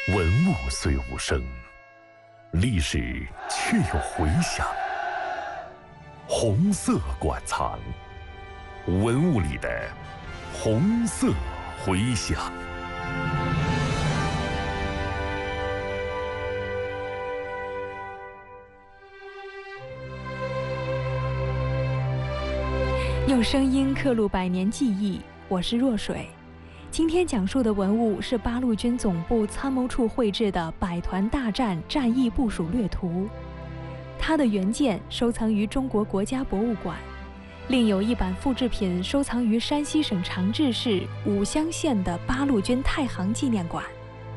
文物虽无声，历史却有回响。红色馆藏，文物里的红色回响。 用声音刻录百年记忆，我是若水。今天讲述的文物是八路军总部参谋处绘制的百团大战战役部署略图，它的原件收藏于中国国家博物馆，另有一版复制品收藏于山西省长治市武乡县的八路军太行纪念馆。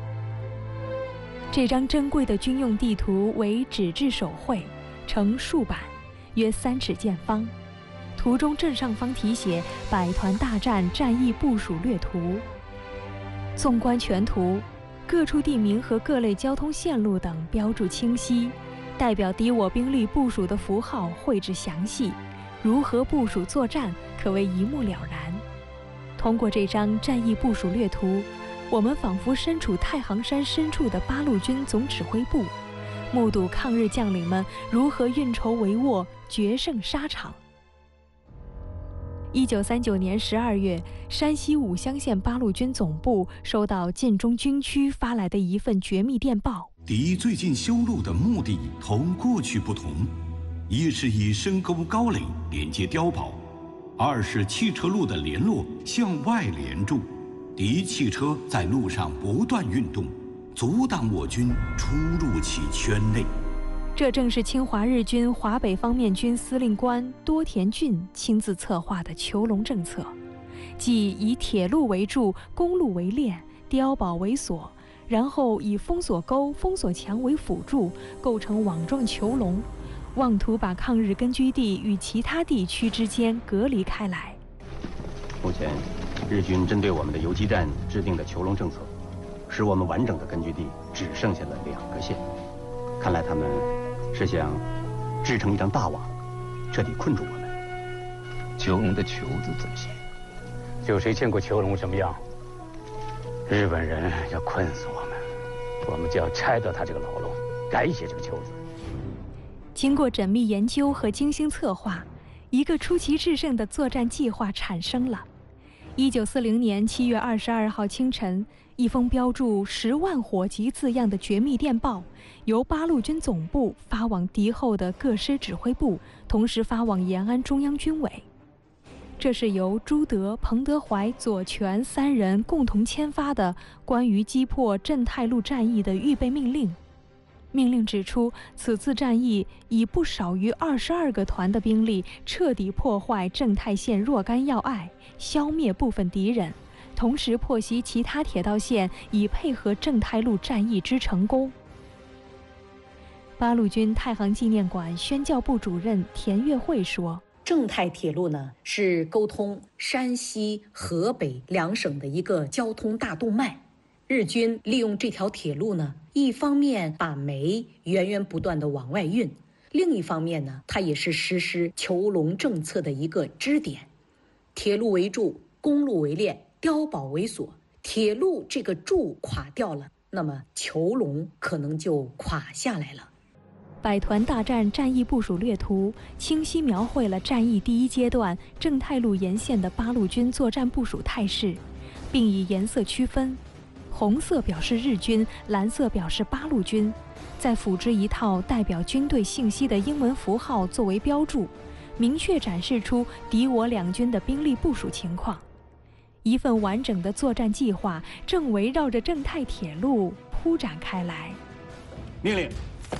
这张珍贵的军用地图为纸质手绘，呈竖版，约3尺见方。图中正上方题写“百团大战战役部署略图”。纵观全图，各处地名和各类交通线路等标注清晰，代表敌我兵力部署的符号绘制详细，如何部署作战可谓一目了然。通过这张战役部署略图，我们仿佛身处太行山深处的八路军总指挥部，目睹抗日将领们如何运筹帷幄，决胜沙场。1939年12月，山西武乡县八路军总部收到晋中军区发来的一份绝密电报。 敌最近修路的目的同过去不同，一是以深沟高垒连接碉堡，二是汽车路的联络向外连住，敌汽车在路上不断运动，阻挡我军出入其圈内。 这正是侵华日军华北方面军司令官多田骏亲自策划的囚笼政策，即以铁路为柱，公路为链，碉堡为锁，然后以封锁沟、封锁墙为辅助，构成网状囚笼，妄图把抗日根据地与其他地区之间隔离开来。 目前，日军针对我们的游击战制定的囚笼政策，使我们完整的根据地只剩下了2个县。看来他们是想制成一张大网，彻底困住我们。 囚笼的囚字怎么写？ 有谁见过囚笼什么样？日本人要困死我们，我们就要拆掉他这个牢笼，改写这个囚字。 经过缜密研究和精心策划，一个出奇制胜的作战计划产生了。1940年7月22号清晨，一封标注10万火急字样的绝密电报，由八路军总部发往敌后的各师指挥部，同时发往延安中央军委。这是由朱德、彭德怀、左权3人共同签发的关于击破镇泰路战役的预备命令。命令指出，此次战役以不少于22个团的兵力彻底破坏镇泰县若干要隘，消灭部分敌人，同时破袭其他铁道线，以配合镇泰路战役之成功。八路军太行纪念馆宣教部主任田月慧说， 镇泰铁路呢，是沟通山西、河北2省的一个交通大动脉。日军利用这条铁路呢，一方面把煤源源不断地往外运，另一方面呢，它也是实施囚笼政策的一个支点。铁路为柱，公路为链，碉堡为锁。铁路这个柱垮掉了，那么囚笼可能就垮下来了。 百团大战战役部署略图清晰描绘了战役第1阶段镇泰路沿线的八路军作战部署态势，并以颜色区分。红色表示日军，蓝色表示八路军，再辅之一套代表军队信息的英文符号作为标注，明确展示出敌我两军的兵力部署情况。一份完整的作战计划正围绕着镇泰铁路铺展开来。 命令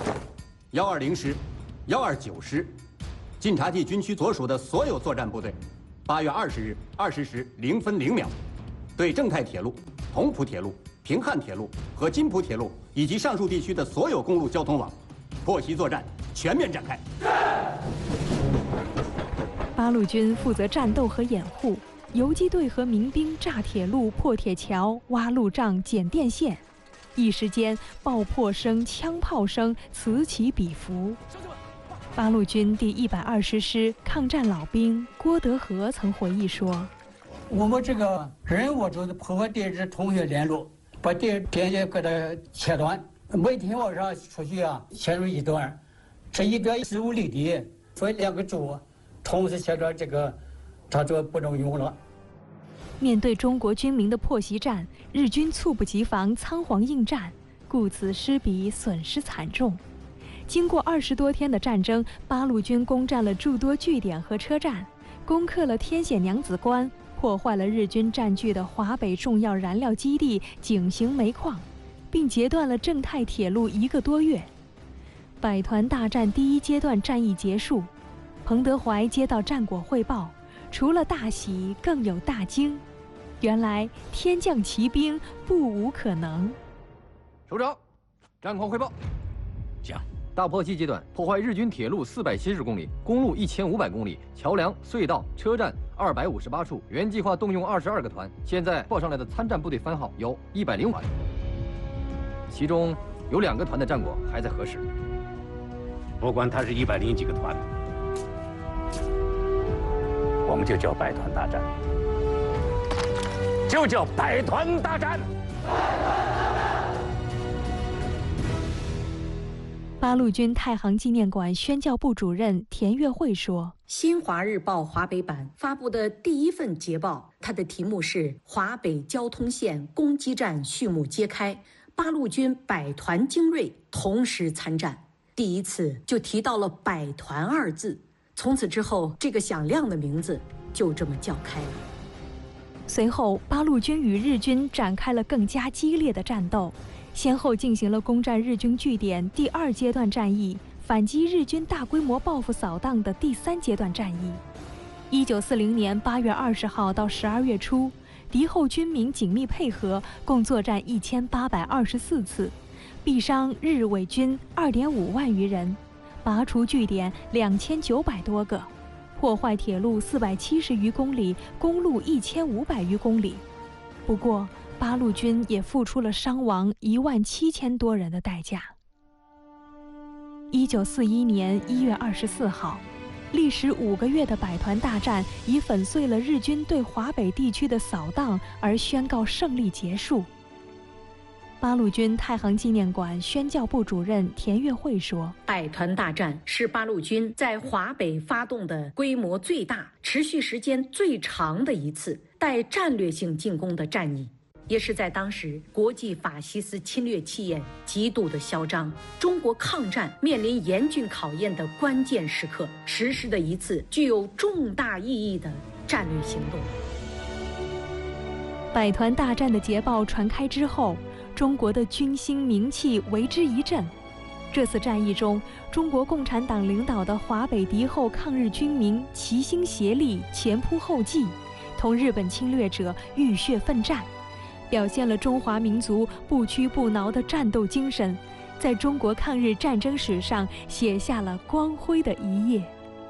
120师、129师，晋察冀军区所属的所有作战部队，8月20日20时0分0秒，对镇泰铁路、同蒲铁路、平汉铁路和津蒲铁路以及上述地区的所有公路交通网，破袭作战全面展开。 八路军负责战斗和掩护，游击队和民兵炸铁路、破铁桥、挖路障、剪电线。一时间，爆破声、枪炮声此起彼伏。八路军第120师抗战老兵郭德和曾回忆说：“ 我们这个任务就是破坏敌人同学联络， 把电线给它切断。每天晚上出去啊，切入一段，这一段15里地，所以2个柱同时切断这个，他说不能用了。 面对中国军民的破袭战，日军猝不及防，仓皇应战，顾此失彼，损失惨重。经过20多天的战争，八路军攻占了诸多据点和车站，攻克了天显娘子关，破坏了日军占据的华北重要燃料基地井陉煤矿，并截断了正太铁路1个多月。百团大战第1阶段战役结束，彭德怀接到战果汇报，除了大喜，更有大惊。原来天降奇兵，不无可能。 首长，战况汇报。 讲。 大破击阶段破坏日军铁路470公里，公路1500公里，桥梁、隧道、车站258处。原计划动用22个团，现在报上来的参战部队番号有106团，其中有2个团的战果还在核实。 不管他是100几个团，我们就叫百团大战，就叫百团大战。 八路军太行纪念馆宣教部主任田月慧说：“ 新华日报华北版发布的第1份捷报，它的题目是《华北交通线攻击战序幕揭开，八路军百团精锐同时参战》。第1次就提到了“百团”2字，从此之后，这个响亮的名字就这么叫开了。 随后，八路军与日军展开了更加激烈的战斗。先后进行了攻占日军据点第2阶段战役，反击日军大规模报复扫荡的第3阶段战役。1940年8月20号到12月初，敌后军民紧密配合，共作战1824次，毙伤日伪军2.5万余人，拔除据点2900多个，破坏铁路470余公里，公路1500余公里。不过，八路军也付出了伤亡17000多人的代价。1941年1月24号，历时5个月的百团大战以粉碎了日军对华北地区的扫荡而宣告胜利结束。八路军太行纪念馆宣教部主任田月慧说：“ 百团大战是八路军在华北发动的规模最大、持续时间最长的一次带战略性进攻的战役。”也是在当时国际法西斯侵略气焰极度的嚣张，中国抗战面临严峻考验的关键时刻，实施的一次具有重大意义的战略行动。 百团大战的捷报传开之后，中国的军心名气为之一振。这次战役中，中国共产党领导的华北敌后抗日军民齐心协力，前仆后继，同日本侵略者浴血奋战，表现了中华民族不屈不挠的战斗精神，在中国抗日战争史上写下了光辉的一页。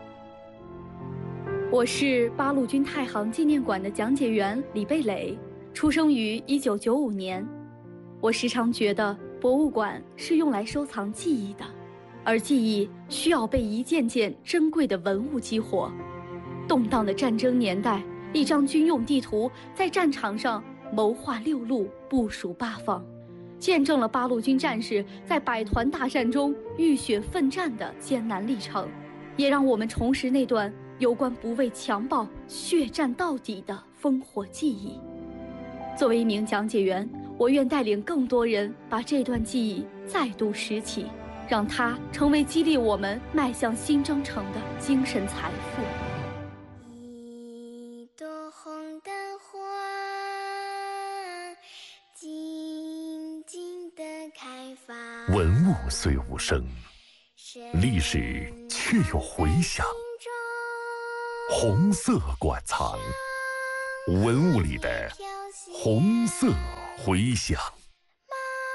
我是八路军太行纪念馆的讲解员李贝蕾，出生于1995年。我时常觉得博物馆是用来收藏记忆的，而记忆需要被一件件珍贵的文物激活。动荡的战争年代，一张军用地图在战场上谋划6路，部署8方，见证了八路军战士在百团大战中浴血奋战的艰难历程，也让我们重拾那段有关不畏强暴、血战到底的烽火记忆。作为一名讲解员，我愿带领更多人把这段记忆再度拾起，让它成为激励我们迈向新征程的精神财富。 一朵红的花静静地开放， 文物虽无声，历史却有回响。红色馆藏，文物里的红色回响。